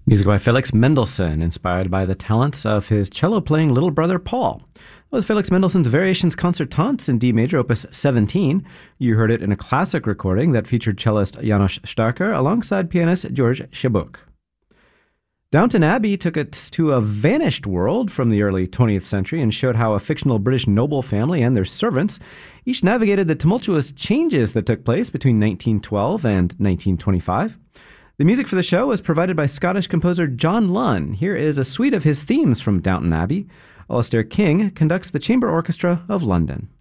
Music by Felix Mendelssohn, inspired by the talents of his cello-playing little brother Paul. That was Felix Mendelssohn's Variations Concertantes in D major, opus 17. You heard it in a classic recording that featured cellist Janos Starker alongside pianist George Chebuk. Downton Abbey took it to a vanished world from the early 20th century and showed how a fictional British noble family and their servants each navigated the tumultuous changes that took place between 1912 and 1925. The music for the show was provided by Scottish composer John Lunn. Here is a suite of his themes from Downton Abbey. Alastair King conducts the Chamber Orchestra of London.